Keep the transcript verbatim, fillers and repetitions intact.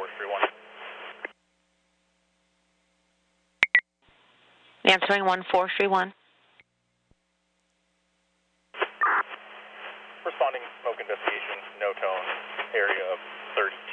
three one. Answering one four three one. Responding smoke investigation, no tone, area of thirty.